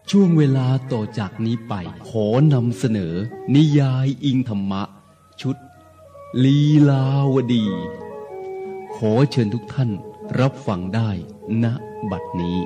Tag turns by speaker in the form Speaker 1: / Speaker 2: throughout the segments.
Speaker 1: ช่วงเวลาต่อจากนี้ไปขอนำเสนอนิยายอิงธรรมะชุดลีลาวดีขอเชิญทุกท่านรับฟังได้ณบัดนี้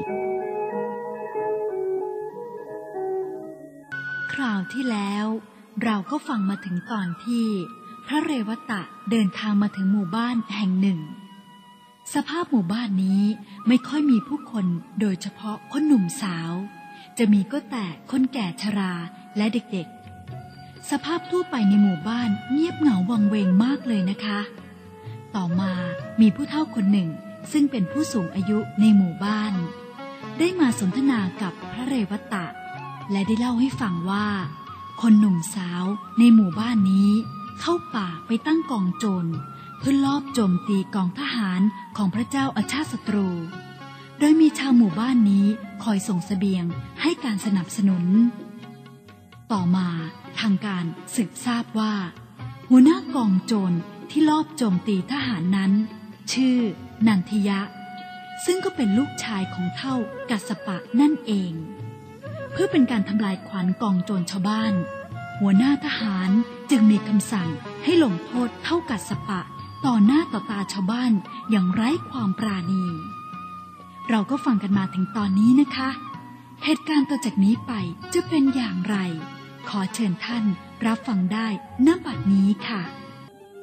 Speaker 2: คราวที่แล้วเราก็ฟังมาถึงตอนที่พระเรวตะเดินทางมาถึงหมู่บ้านแห่งหนึ่งสภาพหมู่บ้านนี้ไม่ค่อยมีผู้คนโดยเฉพาะคนหนุ่มสาวจะมีก็แต่คนแก่ชราและเด็กๆสภาพทั่วไปในหมู่บ้านเงียบเหงาวังเวงมากเลยนะคะต่อมามีผู้เฒ่าคนหนึ่งซึ่งเป็นผู้สูงอายุในหมู่บ้านได้มาสนทนากับพระเรวตะและได้เล่าให้ฟังว่าคนหนุ่มสาวในหมู่บ้านนี้เข้าป่าไปตั้งกองโจรเพื่อลอบโจมตีกองทหารของพระเจ้าอาชาติศัตรูโดยมีชาวหมู่บ้านนี้คอยส่งเสบียงให้การสนับสนุนต่อมาทางการสืบทราบว่าหัวหน้ากองโจรที่ลอบโจมตีทหารนั้นชื่อนันทิยะซึ่งก็เป็นลูกชายของเฒ่ากัสสปะนั่นเองเพื่อเป็นการทำลายขวัญกองโจรชาวบ้านหัวหน้าทหารจึงมีคำสั่งให้ลงโทษเฒ่ากัสสปะต่อหน้าต่อตาชาวบ้านอย่างไร้ความปราณีเราก็ฟังกันมาถึงตอนนี้นะคะเหตุการณ์ต่อจากนี้ไปจะเป็นอย่างไรขอเชิญท่านรับฟังได้ณบัดนี้ค่ะ